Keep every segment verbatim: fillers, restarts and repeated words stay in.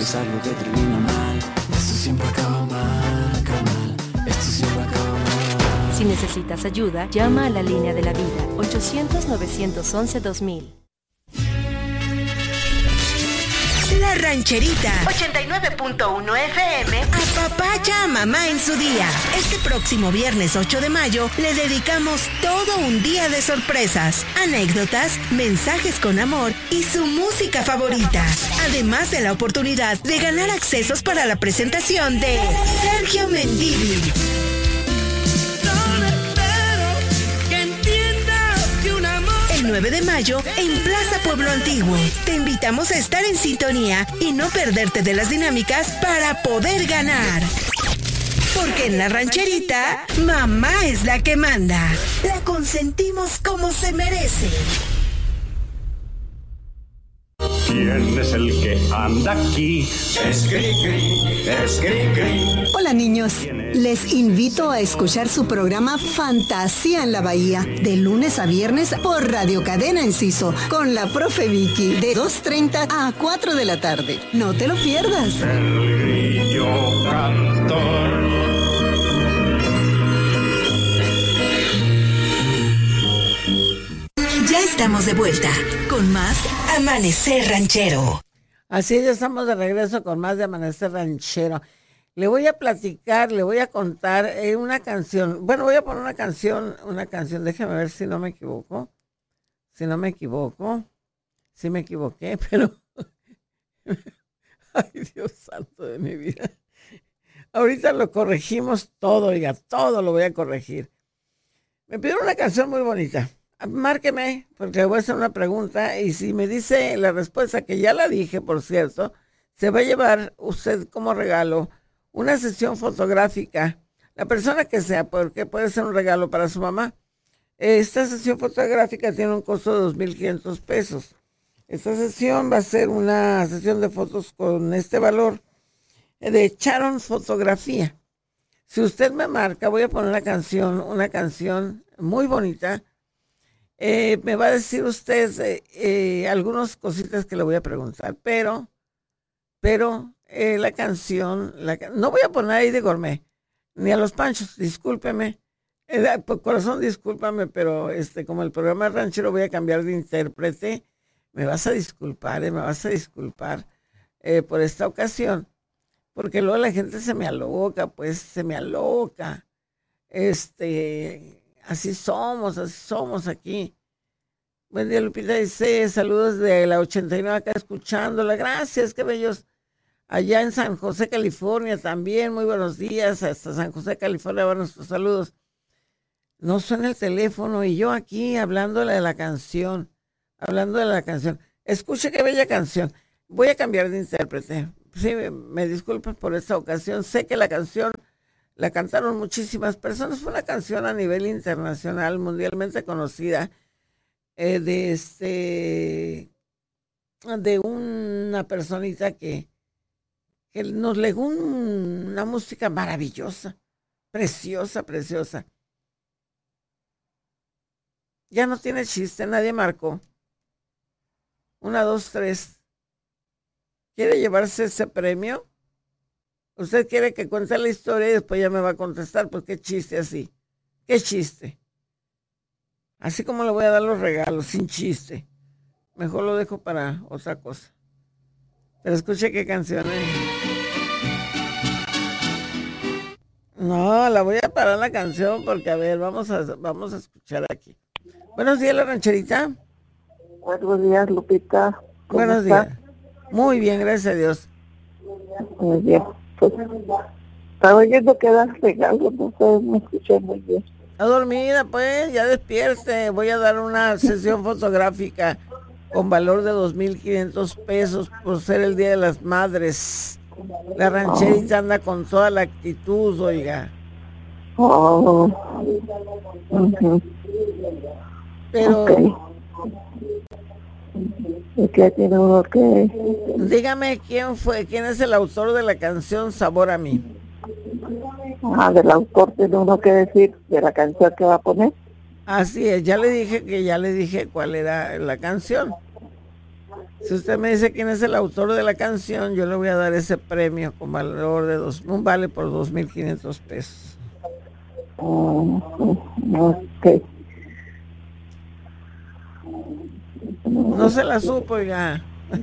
es algo que termina mal. Esto siempre acaba mal, acaba mal. Esto siempre acaba mal. Si necesitas ayuda, llama a la línea de la vida, ochocientos, novecientos once, dos mil. La Rancherita ochenta y nueve punto uno F M apapacha a mamá en su día. Este próximo viernes ocho de mayo le dedicamos todo un día de sorpresas, anécdotas, mensajes con amor y su música favorita. Además de la oportunidad de ganar accesos para la presentación de Sergio Mendívil. El nueve de mayo en Plaza Pueblo Antiguo. Te invitamos a estar en sintonía y no perderte de las dinámicas para poder ganar. Porque en La Rancherita, mamá es la que manda. La consentimos como se merece. ¿Quién es el que anda aquí? Es Cricri, es Cricri. Hola niños, les invito a escuchar su programa Fantasía en la Bahía, de lunes a viernes por Radio Cadena Enciso, con la profe Vicky, de dos treinta a cuatro de la tarde. No te lo pierdas. El grillo cantor. Ya estamos de vuelta con más Amanecer Ranchero. Así ya estamos de regreso con más de Amanecer Ranchero. Le voy a platicar, le voy a contar eh, una canción. Bueno, voy a poner una canción, una canción, déjame ver si no me equivoco. Si no me equivoco. Sí me equivoqué, pero... Ay, Dios santo de mi vida. Ahorita lo corregimos todo, oiga, todo lo voy a corregir. Me pidieron una canción muy bonita. Márqueme, porque le voy a hacer una pregunta y si me dice la respuesta, que ya la dije, por cierto, se va a llevar usted como regalo una sesión fotográfica, la persona que sea, porque puede ser un regalo para su mamá. Esta sesión fotográfica tiene un costo de dos mil quinientos pesos. Esta sesión va a ser una sesión de fotos con este valor de Sharon Fotografía. Si usted me marca, voy a poner la canción, una canción muy bonita. Eh, me va a decir usted eh, eh, algunas cositas que le voy a preguntar, pero, pero eh, la canción, la, no voy a poner ahí de Gourmet, ni a los Panchos, discúlpeme, eh, por corazón discúlpame, pero este, como el programa ranchero voy a cambiar de intérprete, me vas a disculpar, eh, me vas a disculpar eh, por esta ocasión, porque luego la gente se me aloca, pues se me aloca, este... Así somos, así somos aquí. Buen día, Lupita dice, saludos de la ochenta y nueve acá escuchándola. Gracias, qué bellos. Allá en San José, California también, muy buenos días. Hasta San José, California, van nuestros saludos. No suena el teléfono y yo aquí hablándole de la canción, hablando de la canción. Escuche qué bella canción. Voy a cambiar de intérprete. Sí, me, me disculpen por esta ocasión. Sé que la canción la cantaron muchísimas personas. Fue una canción a nivel internacional, mundialmente conocida, eh, de este, de una personita que, que nos legó un, una música maravillosa, preciosa, preciosa. Ya no tiene chiste, nadie marcó. Una, dos, tres. ¿Quiere llevarse ese premio? Usted quiere que cuente la historia y después ya me va a contestar, pues qué chiste así. Qué chiste. Así como le voy a dar los regalos, sin chiste. Mejor lo dejo para otra cosa. Pero escuche qué canción es. No, la voy a parar la canción porque, a ver, vamos a, vamos a escuchar aquí. Buenos días, la rancherita. Buenos días, Lupita. Buenos días. Muy bien, gracias a Dios. Muy bien. Pues, estaba oyendo que das regalos, no sé, me escuché muy bien. Está dormida, pues, ya despierte. Voy a dar una sesión fotográfica con valor de dos mil quinientos pesos por ser el Día de las Madres. La rancherita anda con toda la actitud, oiga. Oh. Uh-huh. Pero... Okay. ¿Y qué tiene uno que...? Dígame quién fue, quién es el autor de la canción Sabor a mí. Ah, del autor tiene uno que decir de la canción que va a poner. Así es, ya le dije que ya le dije cuál era la canción. Si usted me dice quién es el autor de la canción, yo le voy a dar ese premio con valor de dos, un vale por dos mil quinientos pesos. Oh, ok. No se la supo, ya.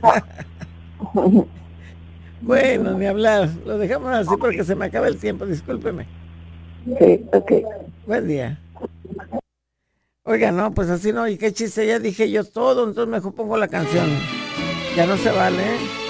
Bueno, ni hablar. Lo dejamos así porque se me acaba el tiempo, discúlpeme. Sí, ok. Buen día. Oiga, no, pues así no, y qué chiste, ya dije yo todo, entonces mejor pongo la canción. Ya no se vale, ¿eh?